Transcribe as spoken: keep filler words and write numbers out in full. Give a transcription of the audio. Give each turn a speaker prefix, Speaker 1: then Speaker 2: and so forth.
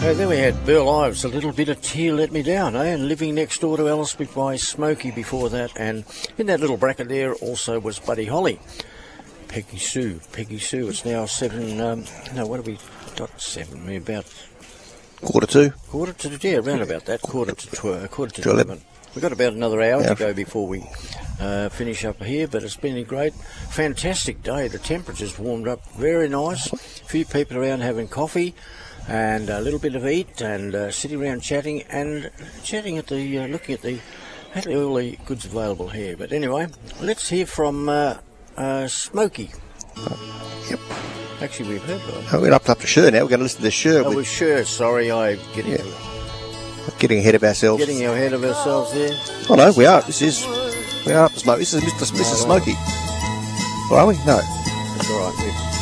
Speaker 1: Uh, then we had Burl Ives, A Little Bit of Tear Let Me Down, eh? And Living Next Door to Alice by Smokey before that. And in that little bracket there also was Buddy Holly. Peggy Sue, Peggy Sue. It's now seven, um, no, what have we got? Seven, maybe about...
Speaker 2: Quarter two?
Speaker 1: Quarter to, yeah, around about that, quarter to, tw- quarter to, to eleven. We've got about another hour yeah. to go before we uh, finish up here, but it's been a great, fantastic day. The temperature's warmed up very nice. A few people around having coffee and a little bit of eat and uh, sitting around chatting and chatting at the, uh, looking at the, at all the goods available here. But anyway, let's hear from uh, uh, Smokey.
Speaker 2: Yep.
Speaker 1: Actually, we've heard that.
Speaker 2: Oh, we're up, up to Sure now. We're going to listen to Sure.
Speaker 1: Oh, with Sure. Sorry, I'm getting...
Speaker 2: Yeah. Getting ahead of ourselves.
Speaker 1: Getting ahead of ourselves there.
Speaker 2: Oh no, we are. This is we are up to Smoke. This is Mister Missus Smokey. Or are we? No.
Speaker 1: That's all right.